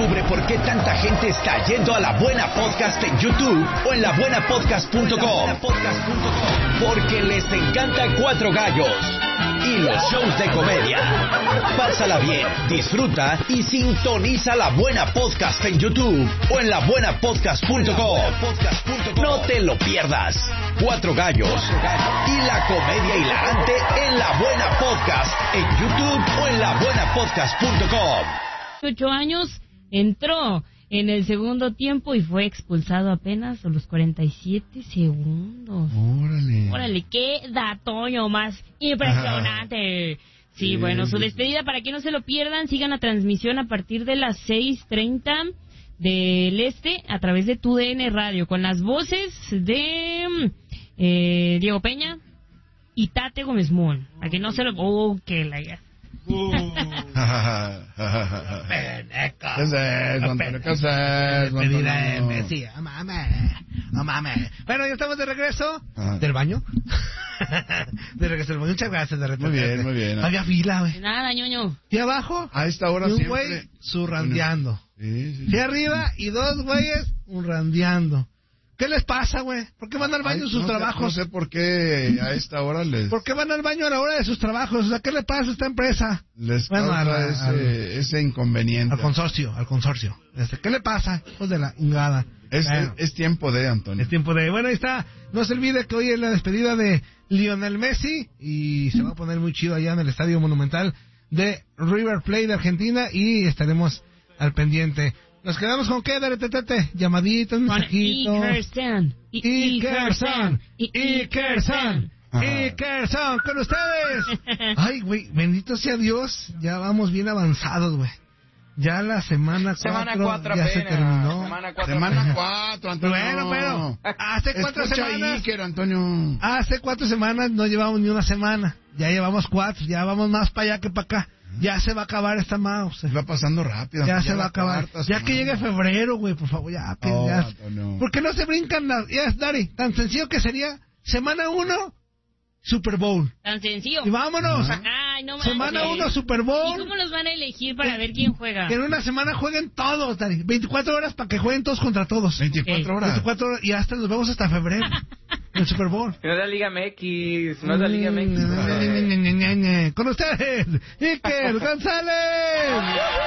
Descubre por qué tanta gente está yendo a La Buena Podcast en YouTube o en labuenapodcast.com. Porque les encanta Cuatro Gallos y los shows de comedia. Pásala bien, disfruta y sintoniza La Buena Podcast en YouTube o en labuenapodcast.com. No te lo pierdas. Cuatro Gallos y la comedia hilarante en La Buena Podcast en YouTube o en labuenapodcast.com. 8 años, entró en el segundo tiempo y fue expulsado apenas a los 47 segundos. Órale, qué datoño más impresionante. Sí, bueno, su despedida, para que no se lo pierdan, sigan la transmisión a partir de las 6:30 del Este a través de TUDN Radio, con las voces de Diego Peña y Tate Gómez Moon. Para que no se lo... ¡Oh, que la... ¿Qué es eso, Antonio? ¿Qué es eso, Antonio? Sí, no mames. Bueno, ya estamos de regreso del baño. De regreso del baño. Muchas gracias de retorno. Muy bien. Había fila, güey. Nada, ñoño. Y abajo, a esta hora un siempre... güey zurrandeando. Sí. Y arriba, y dos güeyes zurrandeando. ¿Qué les pasa, güey? ¿Por qué van al baño en sus trabajos? No sé por qué a esta hora les... ¿Por qué van al baño a la hora de sus trabajos? O sea, ¿qué le pasa a esta empresa? Les causa ese inconveniente. Al consorcio. ¿Qué le pasa? Hijos de la ingada. Es tiempo de, Antonio. Es tiempo de... Bueno, ahí está. No se olvide que hoy es la despedida de Lionel Messi y se va a poner muy chido allá en el Estadio Monumental de River Plate de Argentina y estaremos al pendiente. ¿Nos quedamos con qué, Tete? Llamaditos, mensajitos. Ikerson, con ustedes. Ay, güey, bendito sea Dios, ya vamos bien avanzados, güey. Ya la semana 4 ya se terminó. Semana 4, Antonio. Bueno, hace 4 semanas. Iker, Antonio. Hace 4 semanas no llevamos ni una semana. Ya llevamos 4, ya vamos más para allá que para acá. Ya se va a acabar esta mouse. Va pasando rápido. Ya se va a acabar. Ya que llegue febrero, güey, por favor, ya. No. ¿Por qué no se brincan las... Ya, Dari, tan sencillo que sería semana 1, Super Bowl. Tan sencillo. Y vámonos. Ay, no semana 1, Super Bowl. ¿Y cómo los van a elegir para ver quién juega? Que en una semana jueguen todos, Dari. 24 horas para que jueguen todos contra todos. 24 horas. 24 horas y hasta nos vemos hasta febrero. El Super Bowl. No es la Liga MX, no es la Liga MX. Con ustedes, Iker González.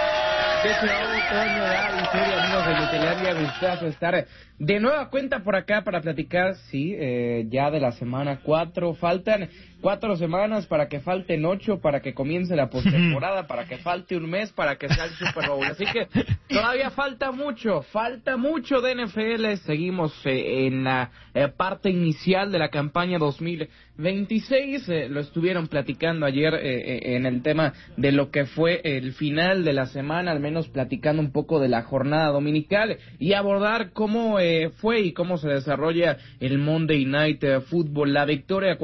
Amigos de Literaria, gustazo estar de nueva cuenta por acá para platicar, sí, ya de la semana 4. Faltan 4 semanas para que falten 8, para que comience la postemporada, para que falte un mes, para que sea el Super Bowl. Así que todavía falta mucho de NFL. Seguimos en la parte inicial de la campaña 2026. Lo estuvieron platicando ayer en el tema de lo que fue el final de la semana, al menos platicando un poco de la jornada dominical y abordar cómo fue y cómo se desarrolla el Monday Night Football. La victoria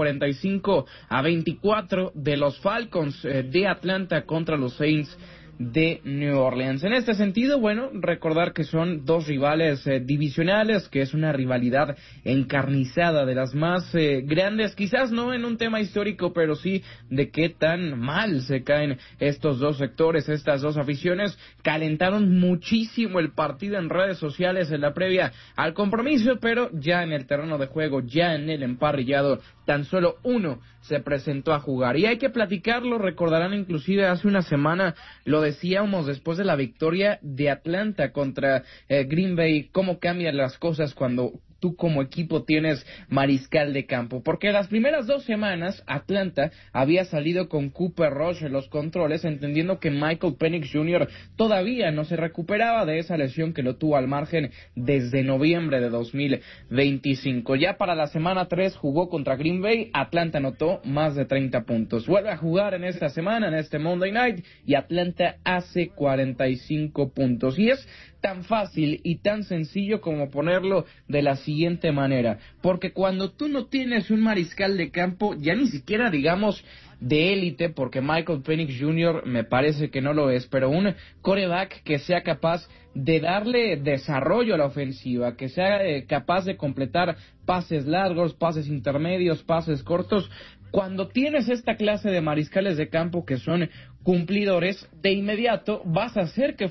45-24 de los Falcons de Atlanta contra los Saints de New Orleans. En este sentido, bueno, recordar que son dos rivales divisionales, que es una rivalidad encarnizada de las más grandes, quizás no en un tema histórico, pero sí de qué tan mal se caen estos dos sectores, estas dos aficiones. Calentaron muchísimo el partido en redes sociales en la previa al compromiso, pero ya en el terreno de juego, ya en el emparrillado, tan solo uno se presentó a jugar. Y hay que platicarlo, recordarán inclusive hace una semana, lo decíamos después de la victoria de Atlanta contra Green Bay, cómo cambian las cosas cuando tú como equipo tienes mariscal de campo, porque las primeras 2 semanas Atlanta había salido con Cooper Rush en los controles, entendiendo que Michael Penix Jr. todavía no se recuperaba de esa lesión que lo tuvo al margen desde noviembre de 2025. Ya para la semana 3 jugó contra Green Bay, Atlanta anotó más de 30 puntos. Vuelve a jugar en esta semana, en este Monday Night, y Atlanta hace 45 puntos. Y es tan fácil y tan sencillo como ponerlo de la siguiente manera, porque cuando tú no tienes un mariscal de campo, ya ni siquiera digamos de élite, porque Michael Penix Jr. me parece que no lo es, pero un quarterback que sea capaz de darle desarrollo a la ofensiva, que sea capaz de completar pases largos, pases intermedios, pases cortos. Cuando tienes esta clase de mariscales de campo que son cumplidores, de inmediato vas a hacer que